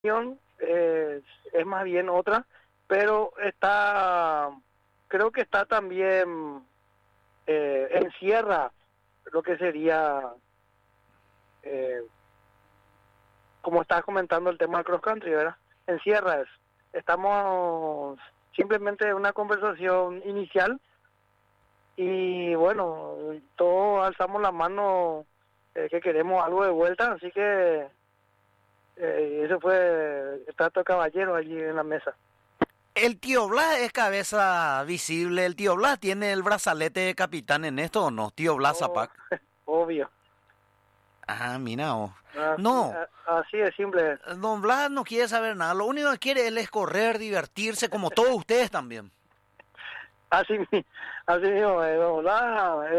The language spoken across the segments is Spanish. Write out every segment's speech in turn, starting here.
opinión es más bien otra, pero creo que está también, encierra lo que sería, eh, como estabas comentando el tema del cross country, ¿verdad? Encierra eso. Estamos simplemente en una conversación inicial y bueno, todos alzamos la mano, que queremos algo de vuelta, así que eso fue el trato de caballero allí en la mesa. El tío Blas es cabeza visible. ¿El tío Blas tiene el brazalete de capitán en esto o no? Tío Blas Oh, Zapac. obvio. Ah, mira vos. Así, No, así de simple. don Blas no quiere saber nada. Lo único que quiere él es correr, divertirse, como todos ustedes también. Así, así mismo, don Blas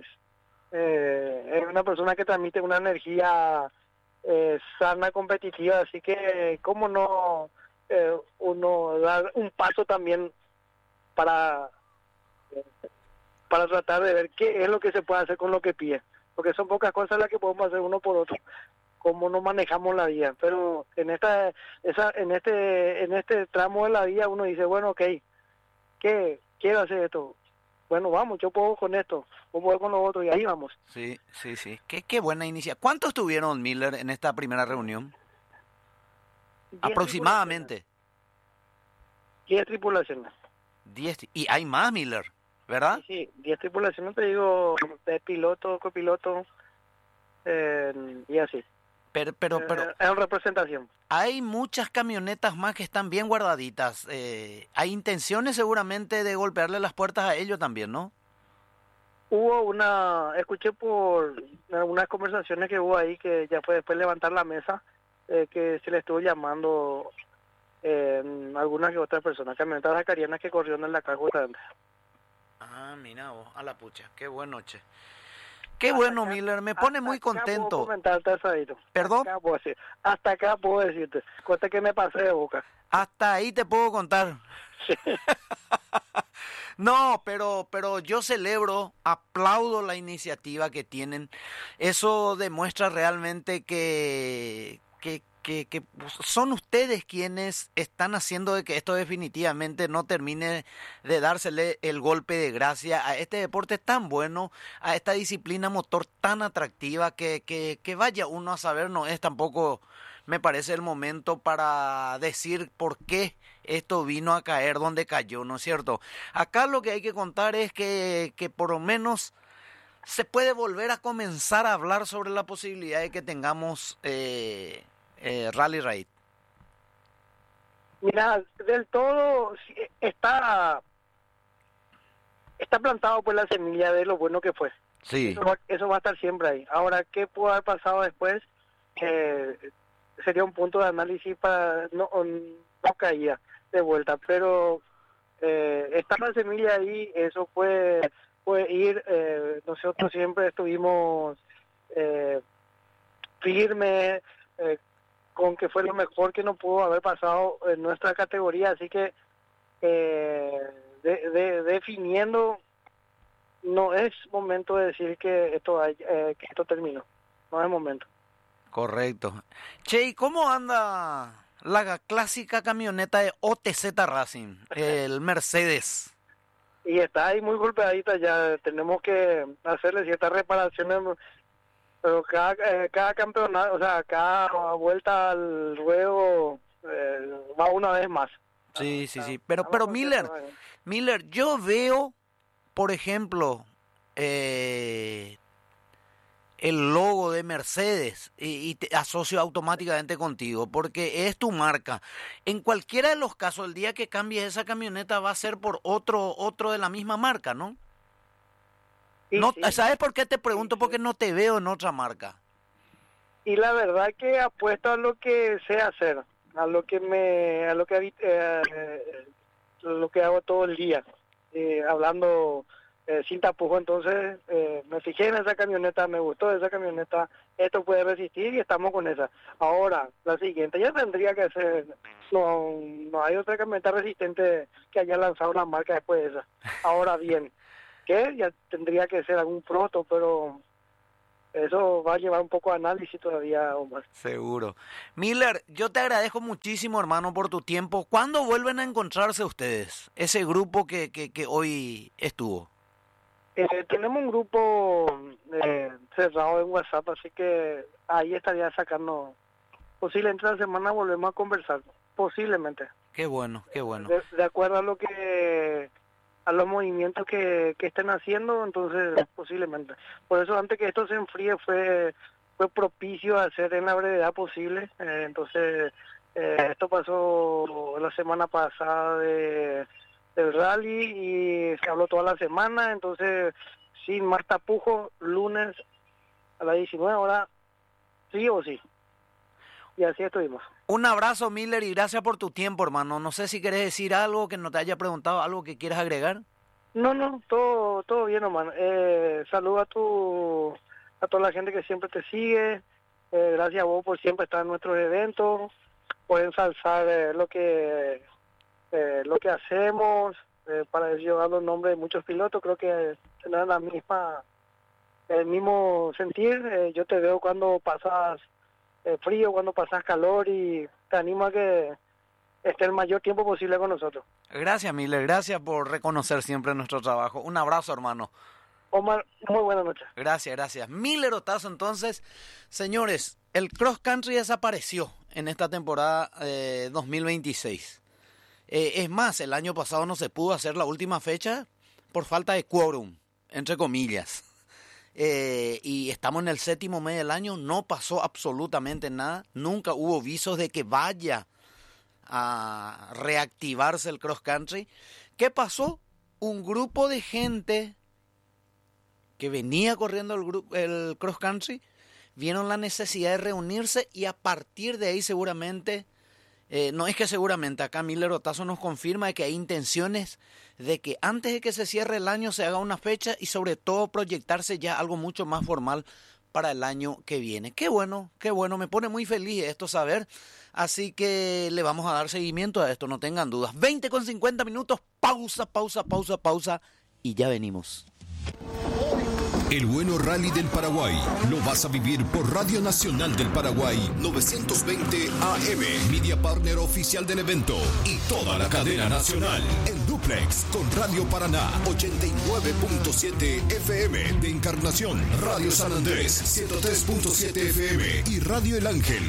es una persona que transmite una energía sana, competitiva, así que cómo no uno dar un paso también para, para tratar de ver qué es lo que se puede hacer con lo que pide, porque son pocas cosas las que podemos hacer uno por otro, cómo no manejamos la vida, pero en este tramo de la vida uno dice, bueno, ok, ¿qué quiero hacer esto? Bueno, vamos, yo puedo con esto, yo puedo con lo otro, y ahí vamos. Sí, sí, sí. Qué buena iniciativa. ¿Cuántos estuvieron, Miller, en esta primera reunión? 10 tripulaciones, Aproximadamente. 10 tripulaciones. 10. Y hay más, Miller, ¿verdad? Sí, sí, 10 tripulaciones, te digo, de piloto, copiloto, y así. Pero, En representación. hay muchas camionetas más que están bien guardaditas. Hay intenciones seguramente de golpearle las puertas a ellos también, ¿no? Escuché por algunas conversaciones que hubo ahí, que ya fue después de levantar la mesa, que se le estuvo llamando algunas que otras personas, camionetas acarianas que corrieron en la caja justamente. Ah, mira vos, a la pucha, qué bueno, che. Qué Hasta bueno, acá, Miller, me pone hasta muy acá puedo contento. comentarte, Asadito. ¿Perdón? Hasta acá puedo decirte. Cuenta que me pasé de boca. Hasta ahí te puedo contar. Sí. No, pero yo celebro, aplaudo la iniciativa que tienen. Eso demuestra realmente que son ustedes quienes están haciendo de que esto definitivamente no termine de dársele el golpe de gracia a este deporte tan bueno, a esta disciplina motor tan atractiva que vaya uno a saber, no es tampoco, me parece el momento para decir por qué esto vino a caer donde cayó, ¿no es cierto? Acá lo que hay que contar es que por lo menos se puede volver a comenzar a hablar sobre la posibilidad de que tengamos Rally Raid. Mira, del todo sí, está plantado pues la semilla de lo bueno que fue. Sí. Eso va a estar siempre ahí. Ahora, ¿qué pudo haber pasado después? Eh, Sería un punto de análisis para no caía de vuelta, pero está la semilla ahí, eso puede ir, nosotros siempre estuvimos eh, firmes, con que fue lo mejor que nos pudo haber pasado en nuestra categoría, así que definiendo, no es momento de decir que esto terminó, no es momento. Correcto. Che, ¿y cómo anda la clásica camioneta de OTZ Racing, el Mercedes? Y está ahí muy golpeadita, ya tenemos que hacerle ciertas reparaciones, pero cada campeonato, o sea, cada vuelta al ruedo va una vez más. Sí, sí, sí. Estamos Pero contentos, Miller, yo veo, por ejemplo, el logo de Mercedes y te asocio automáticamente contigo porque es tu marca. En cualquiera de los casos, el día que cambies esa camioneta va a ser por otro de la misma marca, ¿no? Y No, sí, ¿sabes por qué te pregunto? sí, Porque sí. no te veo en otra marca. Y la verdad que apuesto a lo que sé hacer, lo que hago todo el día, hablando sin tapujos. Entonces me fijé en esa camioneta, me gustó esa camioneta, esto puede resistir y estamos con esa. Ahora, la siguiente ya tendría que ser, no hay otra camioneta resistente que haya lanzado la marca después de esa. Ahora bien, que ya tendría que ser algún proto, pero eso va a llevar un poco de análisis todavía, Omar. Seguro. Miller, yo te agradezco muchísimo, hermano, por tu tiempo. ¿Cuándo vuelven a encontrarse ustedes, ese grupo que hoy estuvo? Tenemos un grupo cerrado en WhatsApp, así que ahí estaría sacando. Posiblemente la semana volvemos a conversar, posiblemente. Qué bueno, qué bueno. De acuerdo a los movimientos que estén haciendo, entonces posiblemente. Por eso antes que esto se enfríe fue propicio a hacer en la brevedad posible. Entonces esto pasó la semana pasada del rally y se habló toda la semana, entonces sin más tapujos, lunes a las 19 horas, sí o sí. Y así estuvimos. Un abrazo, Miller, y gracias por tu tiempo, hermano. No sé si querés decir algo, que no te haya preguntado, algo que quieras agregar. No, todo bien, hermano. Saludo a toda la gente que siempre te sigue. Gracias a vos por siempre estar en nuestros eventos, por ensalzar lo que hacemos, para llevar los nombres de muchos pilotos. Creo que tienen el mismo sentir. Yo te veo cuando pasas frío, cuando pasas calor, y te animo a que esté el mayor tiempo posible con nosotros. Gracias, Miller, gracias por reconocer siempre nuestro trabajo. Un abrazo, hermano. Omar, muy buenas noches. Gracias. Miller Otazo, entonces, señores, el cross country desapareció en esta temporada 2026. Es más, el año pasado no se pudo hacer la última fecha por falta de quórum, entre comillas. Y estamos en el 7º mes del año, no pasó absolutamente nada, nunca hubo visos de que vaya a reactivarse el cross country. ¿Qué pasó? Un grupo de gente que venía corriendo el cross country vieron la necesidad de reunirse, y a partir de ahí seguramente, no es que seguramente, acá Miller Otazo nos confirma de que hay intenciones de que antes de que se cierre el año se haga una fecha, y sobre todo proyectarse ya algo mucho más formal para el año que viene. Qué bueno, me pone muy feliz esto saber, así que le vamos a dar seguimiento a esto, no tengan dudas. 20:50, pausa, y ya venimos. El bueno rally del Paraguay lo vas a vivir por Radio Nacional del Paraguay 920 AM, media partner oficial del evento, y toda la cadena nacional en duplex con Radio Paraná 89.7 FM de Encarnación, Radio San Andrés 103.7 FM y Radio El Ángel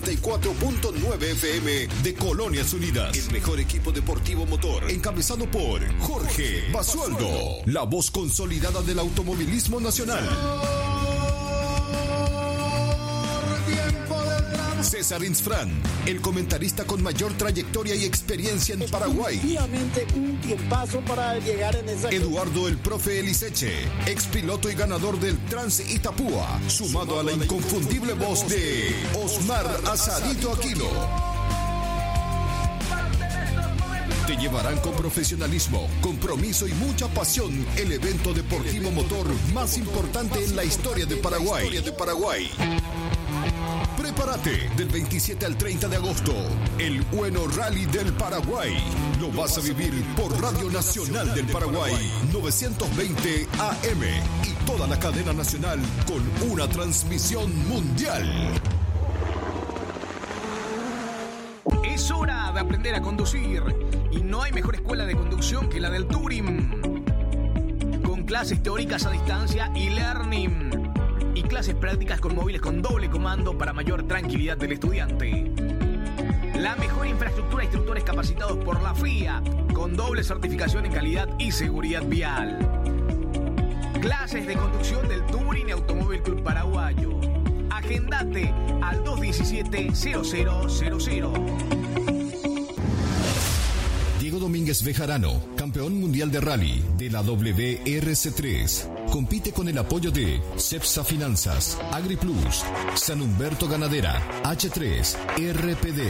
94.9 FM de Colonias Unidas. El mejor equipo deportivo motor encabezado por Jorge Basualdo, la voz consolidada del automovilismo nacional. César Insfrán, el comentarista con mayor trayectoria y experiencia en Paraguay. Efectivamente, un tiempazo para llegar en esa... Eduardo el Profe Eliseche, ex piloto y ganador del Trans Itapúa, sumado a la inconfundible voz de Osmar Asadito Aquino. Te llevarán con profesionalismo, compromiso y mucha pasión el evento deportivo motor más importante en la historia de Paraguay. Prepárate del 27 al 30 de agosto. El bueno rally del Paraguay. Lo vas a vivir por Radio Nacional del Paraguay 920 AM y toda la cadena nacional con una transmisión mundial. Es hora de aprender a conducir, y no hay mejor escuela de conducción que la del Touring. Con clases teóricas a distancia y learning, y clases prácticas con móviles con doble comando para mayor tranquilidad del estudiante. La mejor infraestructura, instructores capacitados por la FIA, con doble certificación en calidad y seguridad vial. Clases de conducción del Touring y Automóvil Club Paraguayo. Agendate al 217-0000. Diego Domínguez Bejarano, campeón mundial de rally de la WRC3. Compite con el apoyo de CEPSA Finanzas, AgriPlus, San Humberto Ganadera, H3, RPD.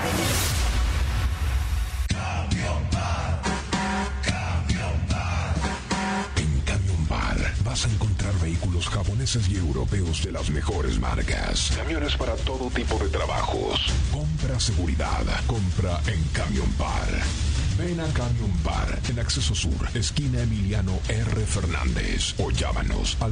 En Camión Bar vas a encontrar vehículos japoneses y europeos de las mejores marcas. Camiones para todo tipo de trabajos. Compra seguridad. Compra en Camión Bar. Ven a Camión Bar, en Acceso Sur, esquina Emiliano R. Fernández. O llámanos al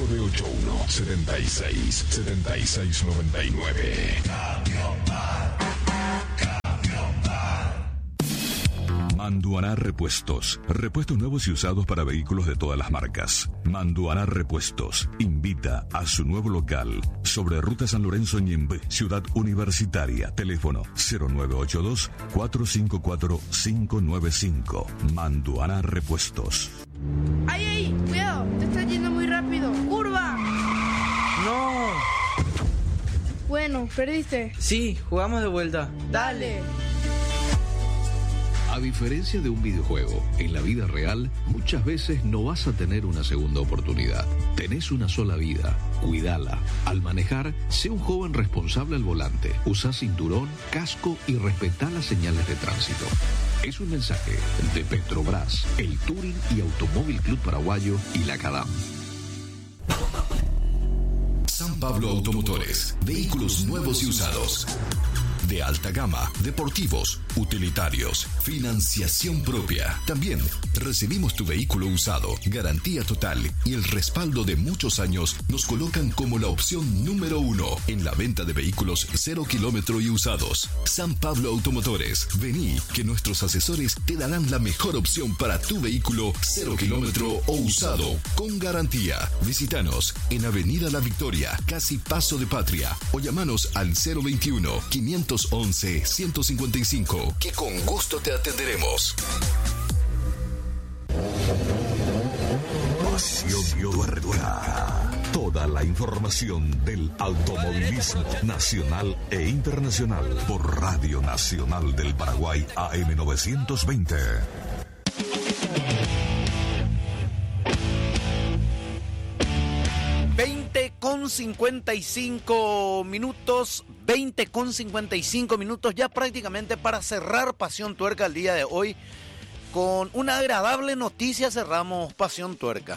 0981-76-7699. Camión Bar. Camión Bar. Manduaná Repuestos. Repuestos nuevos y usados para vehículos de todas las marcas. Manduaná Repuestos invita a su nuevo local sobre Ruta San Lorenzo Ñembe, Ciudad Universitaria. Teléfono 0982-454-595. Manduaná Repuestos. ¡Ay, ay! ¡Cuidado! ¡Te estás yendo muy rápido! ¡Curva! ¡No! Bueno, perdiste. Sí, jugamos de vuelta. Dale. A diferencia de un videojuego, en la vida real muchas veces no vas a tener una segunda oportunidad. Tenés una sola vida, cuídala. Al manejar, sé un joven responsable al volante. Usa cinturón, casco y respetá las señales de tránsito. Es un mensaje de Petrobras, el Touring y Automóvil Club Paraguayo y la CADAM. San Pablo Automotores, vehículos nuevos y usados. De alta gama, deportivos, utilitarios, financiación propia. También recibimos tu vehículo usado, garantía total y el respaldo de muchos años nos colocan como la opción número 1 en la venta de vehículos 0 kilómetro y usados. San Pablo Automotores, vení que nuestros asesores te darán la mejor opción para tu vehículo 0 kilómetro o usado con garantía. Visítanos en Avenida La Victoria, casi Paso de Patria, o llamanos al 021-511-155, que con gusto te atenderemos. Pasión Tuerca. Toda la información del automovilismo nacional e internacional por Radio Nacional del Paraguay AM 920. 20:55 minutos, 20:55 minutos ya prácticamente para cerrar Pasión Tuerca el día de hoy. Con una agradable noticia cerramos Pasión Tuerca.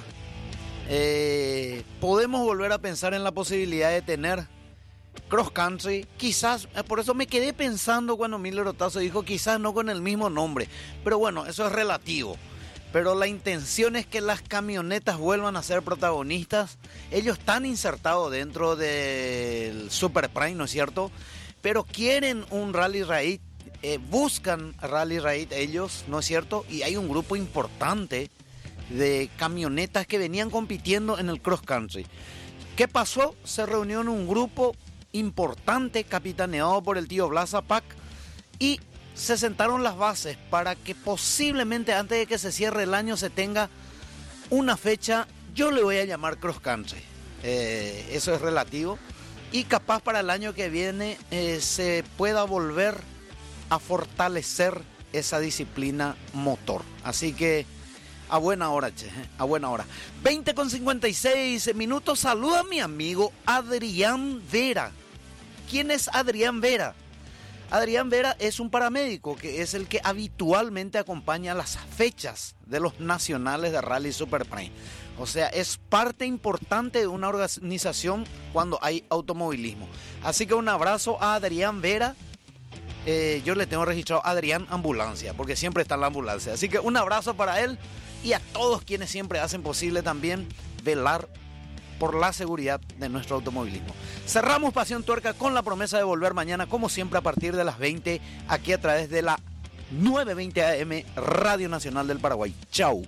Podemos volver a pensar en la posibilidad de tener cross country, quizás, por eso me quedé pensando cuando Miller Otazo dijo quizás no con el mismo nombre, pero bueno, eso es relativo. Pero la intención es que las camionetas vuelvan a ser protagonistas. Ellos están insertados dentro del Super Prime, ¿no es cierto? Pero quieren un Rally Raid, buscan Rally Raid ellos, ¿no es cierto? Y hay un grupo importante de camionetas que venían compitiendo en el cross country. ¿Qué pasó? Se reunió en un grupo importante capitaneado por el tío Blas Zapac y se sentaron las bases para que posiblemente antes de que se cierre el año se tenga una fecha, yo le voy a llamar cross country, eso es relativo, y capaz para el año que viene se pueda volver a fortalecer esa disciplina motor. Así que a buena hora, che, a buena hora. 20:56 minutos, saluda a mi amigo Adrián Vera. ¿Quién es Adrián Vera? Adrián Vera es un paramédico que es el que habitualmente acompaña las fechas de los nacionales de Rally Super Prime. O sea, es parte importante de una organización cuando hay automovilismo. Así que un abrazo a Adrián Vera. Yo le tengo registrado Adrián Ambulancia, porque siempre está en la ambulancia. Así que un abrazo para él y a todos quienes siempre hacen posible también velar por la seguridad de nuestro automovilismo. Cerramos Pasión Tuerca con la promesa de volver mañana, como siempre, a partir de las 20, aquí a través de la 920 AM Radio Nacional del Paraguay. Chau.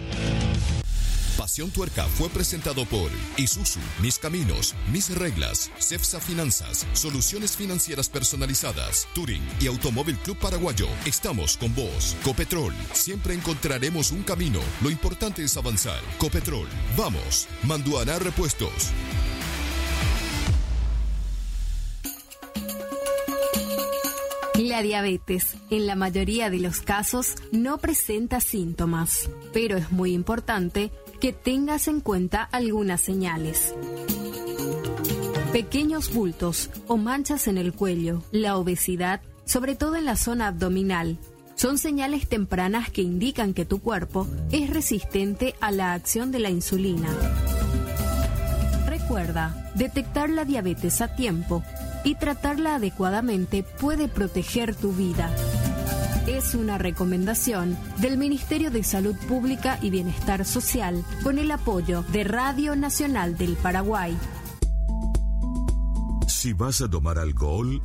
Pasión Tuerca fue presentado por Isuzu, Mis Caminos, Mis Reglas, Cepsa Finanzas, Soluciones Financieras Personalizadas, Touring y Automóvil Club Paraguayo. Estamos con vos. Copetrol, siempre encontraremos un camino. Lo importante es avanzar. Copetrol, vamos. Manduaná Repuestos. La diabetes, en la mayoría de los casos, no presenta síntomas, pero es muy importante que tengas en cuenta algunas señales. Pequeños bultos o manchas en el cuello, la obesidad, sobre todo en la zona abdominal, son señales tempranas que indican que tu cuerpo es resistente a la acción de la insulina. Recuerda, detectar la diabetes a tiempo y tratarla adecuadamente puede proteger tu vida. Es una recomendación del Ministerio de Salud Pública y Bienestar Social con el apoyo de Radio Nacional del Paraguay. Si vas a tomar alcohol,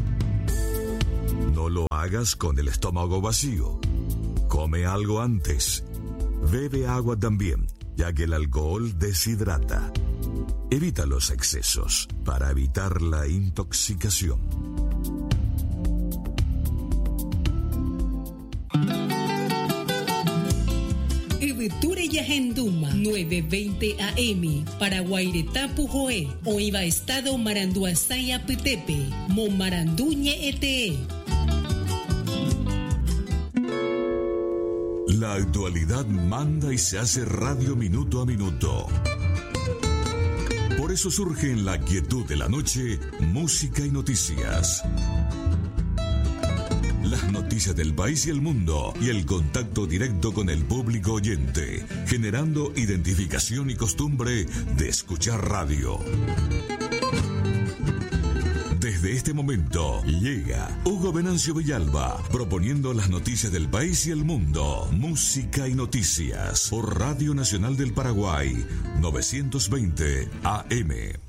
no lo hagas con el estómago vacío. Come algo antes. Bebe agua también, ya que el alcohol deshidrata. Evita los excesos para evitar la intoxicación. Ebeture Yahenduma 9:20 AM Paraguairetapu Joe Oiva Estado Maranduasaya Petepe Momaranduñe ETE. La actualidad manda y se hace radio minuto a minuto. Por eso surge en la quietud de la noche música y noticias. Las noticias del país y el mundo y el contacto directo con el público oyente, generando identificación y costumbre de escuchar radio. Desde este momento llega Hugo Venancio Villalba proponiendo las noticias del país y el mundo. Música y noticias por Radio Nacional del Paraguay 920 AM.